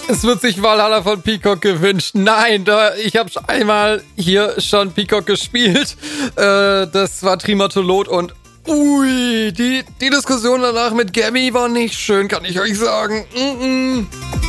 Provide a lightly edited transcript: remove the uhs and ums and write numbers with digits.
Es wird sich Valhalla von Peacock gewünscht. Nein, ich habe einmal hier schon Peacock gespielt. Das war Trimatolot und die Diskussion danach mit Gabby war nicht schön, kann ich euch sagen.